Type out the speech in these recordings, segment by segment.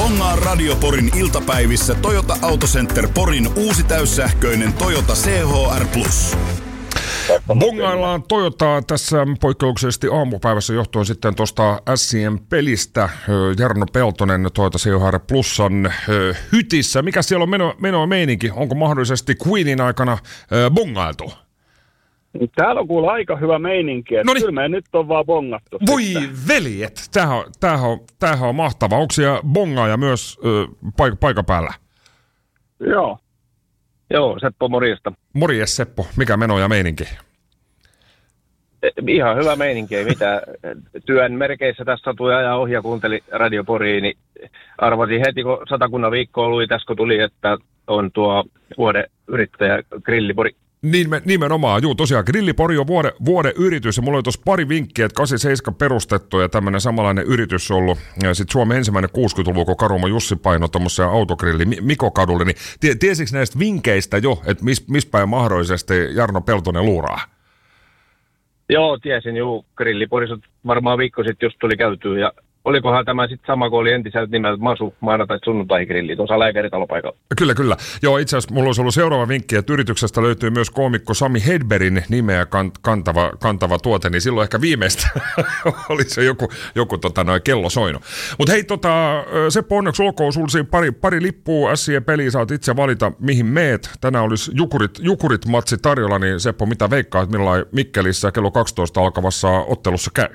Bongaa Radio Porin iltapäivissä Toyota Autocenter Porin uusi täyssähköinen Toyota CHR+. Bongaillaan Toyotaa tässä poikkeuksellisesti aamupäivässä johtuen sitten tuosta SCM-pelistä. Jarno Peltonen Toyota CHR Plusan hytissä. Mikä siellä on menoa meininki? Onko mahdollisesti Queenin aikana bongailtu? Täällä on kuulla aika hyvä meininki, että kyllä me nyt on vaan bongattu. Voi veljet, tämähän on mahtavaa. Onko siellä bongaaja myös paikan päällä? Joo, Seppo, morjesta. Morjes Seppo, mikä meno ja meininki? Ihan hyvä meininki, ei mitään. Työn merkeissä tässä satui ajaa ohi ja kuunteli Radio Poriin, niin arvasin heti, kun Satakunnan viikkoa luin tässä, kun tuli, että on tuo vuoden yrittäjä Grillipori. Nimenomaan, tosiaan Grillipori on vuoden yritys ja mulla oli tuossa pari vinkkiä, että 87 perustettu ja tämmöinen samanlainen yritys ollut. Ja sitten Suomen ensimmäinen 60-luvun, kun Karumo Jussi painoi tuommoisen autogrilli Mikokadulle, niin tiesikö näistä vinkkeistä jo, että missä päin mahdollisesti Jarno Peltonen luuraa? Joo, tiesin Grilliporissa varmaan viikko sitten just tuli käytyä ja olikohan tämä sitten sama, kun oli entiseltä nimeltä Masu, maanantai sunnuntai-grilli, tuossa lääkäritalopaikalla. Kyllä. Joo, itse asiassa mulla olisi ollut seuraava vinkki, että yrityksestä löytyy myös koomikko Sami Hedbergin nimeä kantava tuote, niin silloin ehkä viimeistä oli se joku kello soinut. Mutta hei, Seppo, onneksi olkoon, sulla siinä pari lippua SC-peliä, saat itse valita mihin meet. Tänään olisi Jukurit-matsi tarjolla, niin Seppo, mitä veikkaat, millainen Mikkelissä kello 12 alkavassa ottelussa käy?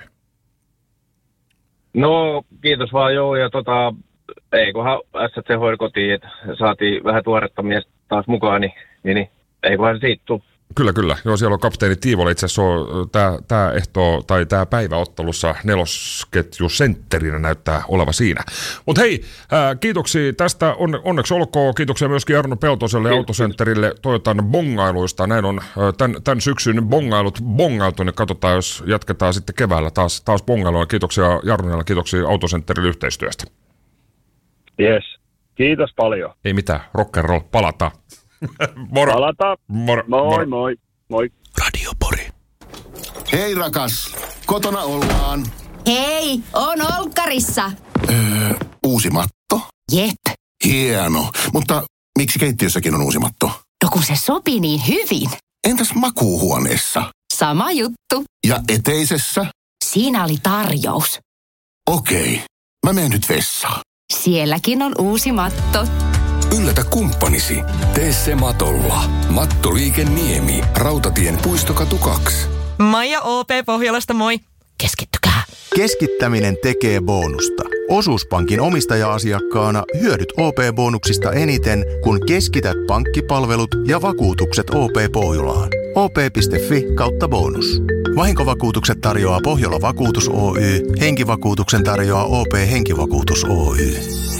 No, kiitos vaan ja eiköhän SC hoida kotiin, että saatiin vähän tuoretta miestä taas mukaan, niin eiköhän se siitä tule. Kyllä. Joo, siellä on kapteeni Tiivola. Itse asiassa tämä ehto tai tämä päiväottelussa nelosketju sentterinä näyttää oleva siinä. Mutta hei, kiitoksia tästä. Onneksi olkoon. Kiitoksia myöskin Jarno Peltoselle ja Autocentterille Toyotan bongailuista. Näin on tämän syksyn bongailtu, niin katsotaan, jos jatketaan sitten keväällä taas bongailua. Kiitoksia Jarnolle, kiitoksia Autocentterille yhteistyöstä. Yes, kiitos paljon. Ei mitään, rock and roll, palataan. Moro. Palataan. Moi. Radio Pori. Hei rakas, kotona ollaan. Hei, on olkkarissa. Uusi matto? Jep. Hieno, mutta miksi keittiössäkin on uusi matto? No kun se sopii niin hyvin. Entäs makuuhuoneessa? Sama juttu. Ja eteisessä? Siinä oli tarjous. Okei, mä menen nyt vessaan. Sielläkin on uusi matto. Yllätä kumppanisi. Tee se matolla. Mattoliike Niemi. Rautatien Puistokatu 2. Maija OP Pohjolasta, moi. Keskittykää. Keskittäminen tekee bonusta. Osuuspankin omistaja-asiakkaana hyödyt OP-bonuksista eniten, kun keskität pankkipalvelut ja vakuutukset OP Pohjolaan. op.fi/bonus. Vahinkovakuutukset tarjoaa Pohjola Vakuutus Oy. Henkivakuutuksen tarjoaa OP Henkivakuutus Oy.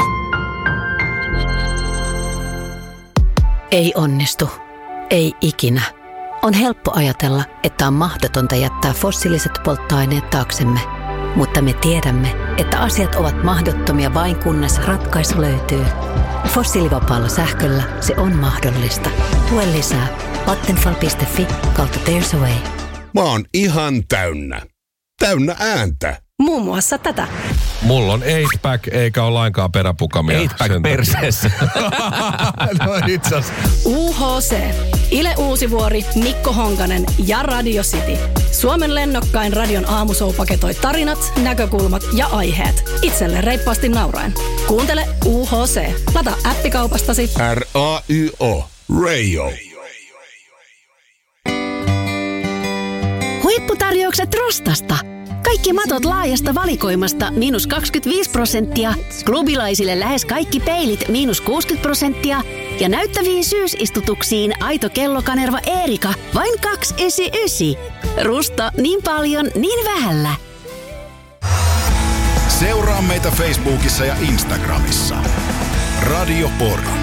Ei onnistu. Ei ikinä. On helppo ajatella, että on mahdotonta jättää fossiiliset polttoaineet taaksemme. Mutta me tiedämme, että asiat ovat mahdottomia vain kunnes ratkaisu löytyy. Fossiilivapaalla sähköllä se on mahdollista. Tue lisää. Vattenfall.fi/There's a way. Mä oon ihan täynnä. Täynnä ääntä. Muun muassa tätä. Mulla on 8-pack eikä ole lainkaan peräpukamia. 8-pack perseessä. No itse asiassa. UHC. Ile Uusivuori, Mikko Honkanen ja Radio City. Suomen lennokkain radion aamushow paketoi tarinat, näkökulmat ja aiheet. Itselleen reippaasti nauraen. Kuuntele UHC. Lataa appikaupastasi. RAYO. Radio. Huipputarjoukset Rostasta. Kaikki matot laajasta valikoimasta -25%, klubilaisille lähes kaikki peilit -60% ja näyttäviin syysistutuksiin aito kellokanerva Eerika vain 299. Rusta niin paljon, niin vähällä. Seuraa meitä Facebookissa ja Instagramissa. Radio Pori.